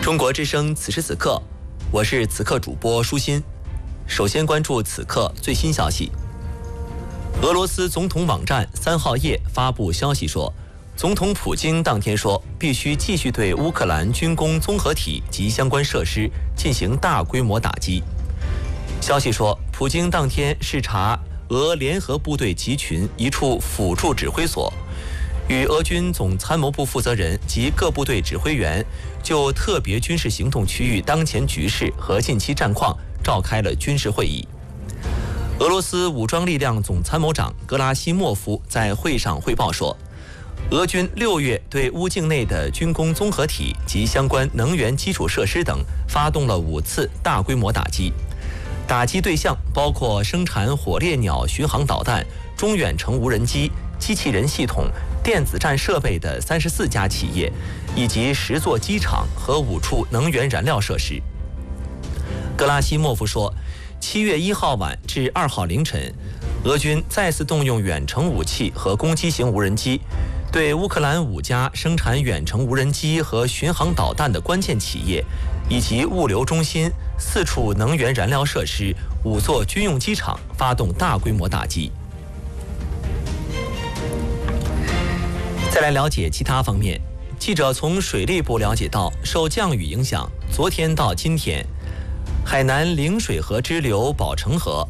中国之声此时此刻，我是此刻主播舒心。首先关注此刻最新消息。俄罗斯总统网站3号夜发布消息说，总统普京当天说，必须继续对乌克兰军工综合体及相关设施进行大规模打击。消息说，普京当天视察俄联合部队集群一处辅助指挥所，与俄军总参谋部负责人及各部队指挥员就特别军事行动区域当前局势和近期战况召开了军事会议。俄罗斯武装力量总参谋长格拉西莫夫在会上汇报说，俄军6月对乌境内的军工综合体及相关能源基础设施等发动了5次大规模打击，打击对象包括生产火烈鸟巡航导弹、中远程无人机、机器人系统、电子战设备的34家企业，以及10座机场和5处能源燃料设施。格拉西莫夫说，7月1号晚至2号凌晨，俄军再次动用远程武器和攻击型无人机，对乌克兰5家生产远程无人机和巡航导弹的关键企业，以及物流中心、4处能源燃料设施、5座军用机场发动大规模打击。再来了解其他方面，记者从水利部了解到，受降雨影响，昨天到今天，海南陵水河支流宝成河